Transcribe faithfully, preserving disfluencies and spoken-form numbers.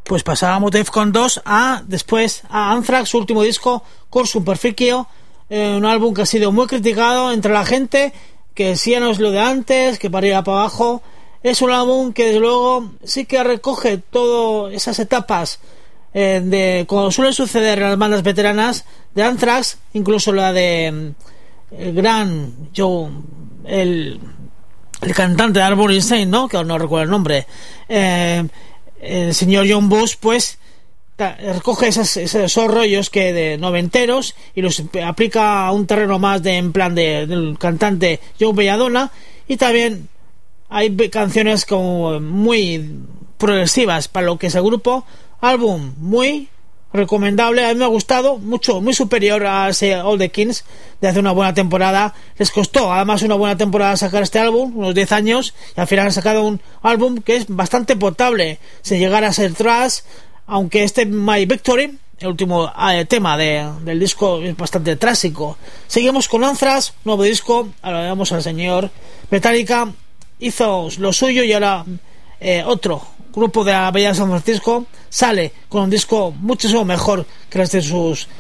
pues pasábamos de Defcon dos a después a Anthrax, su último disco, Cursum Perficio, eh, un álbum que ha sido muy criticado entre la gente, que sí ya no es lo de antes, que para arriba para abajo. Es un álbum que desde luego sí que recoge todas esas etapas eh, de como suele suceder en las bandas veteranas de Anthrax, incluso la de el gran Joe, el, el cantante de Arbor Insane, ¿no? Que no recuerdo el nombre, eh, el señor John Bush, pues recoge esas, esos rollos que de noventeros y los aplica a un terreno más de en plan de, del cantante Joe Belladonna, y también hay canciones como muy progresivas para lo que es el grupo. Álbum muy recomendable, a mí me ha gustado mucho, muy superior a ese All the Kings de hace una buena temporada. Les costó además una buena temporada sacar este álbum, unos diez años, y al final han sacado un álbum que es bastante potable sin llegar a ser thrash, aunque este My Victory, el último eh, tema de, del disco, es bastante trágico. Seguimos con Anthrax, nuevo disco. Ahora vemos al señor Metallica, hizo lo suyo y ahora eh, otro grupo de la Bella San Francisco sale con un disco muchísimo mejor que los de sus